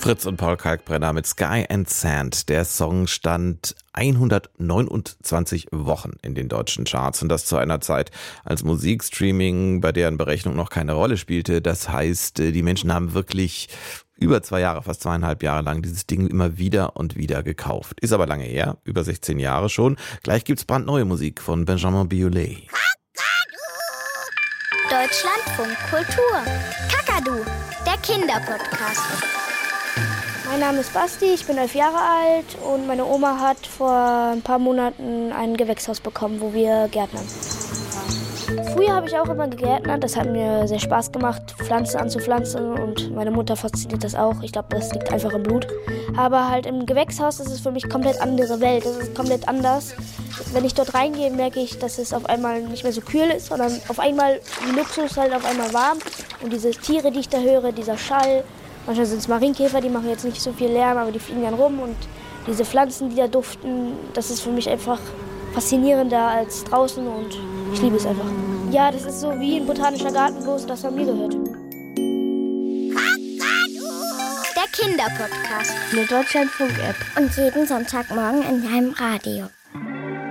Fritz und Paul Kalkbrenner mit Sky and Sand. Der Song stand 129 Wochen in den deutschen Charts und das zu einer Zeit, als Musikstreaming bei deren Berechnung noch keine Rolle spielte. Das heißt, die Menschen haben wirklich über 2 Jahre, fast 2,5 Jahre lang dieses Ding immer wieder und wieder gekauft. Ist aber lange her, über 16 Jahre schon. Gleich gibt's brandneue Musik von Benjamin Biolay. Deutschlandfunk Kultur. Kakadu, der Kinderpodcast. Mein Name ist Basti, ich bin 11 Jahre alt und meine Oma hat vor ein paar Monaten ein Gewächshaus bekommen, wo wir gärtnern. Früher habe ich auch immer gegärtnert, das hat mir sehr Spaß gemacht, Pflanzen anzupflanzen und meine Mutter fasziniert das auch. Ich glaube, das liegt einfach im Blut. Aber halt im Gewächshaus ist es für mich komplett andere Welt, das ist komplett anders. Wenn ich dort reingehe, merke ich, dass es auf einmal nicht mehr so kühl ist, sondern auf einmal wie Luxus, halt auf einmal warm. Und diese Tiere, die ich da höre, dieser Schall, manchmal sind es Marienkäfer, die machen jetzt nicht so viel Lärm, aber die fliegen dann rum. Und diese Pflanzen, die da duften, das ist für mich einfach faszinierender als draußen und ich liebe es einfach. Ja, das ist so wie ein botanischer Garten, bloß das von mir gehört. Der Kinderpodcast. Eine Deutschlandfunk-App. Und jeden Sonntagmorgen in deinem Radio.